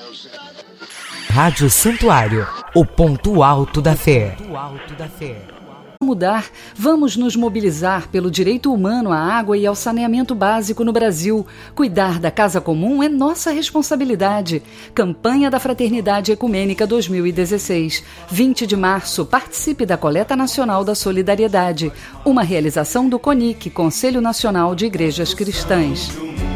Rádio Santuário, o ponto alto da fé. Mudar, vamos nos mobilizar pelo direito humano à água e ao saneamento básico no Brasil. Cuidar da casa comum é nossa responsabilidade. Campanha da Fraternidade Ecumênica 2016. 20 de março, participe da Coleta Nacional da Solidariedade. Uma realização do CONIC, Conselho Nacional de Igrejas Cristãs.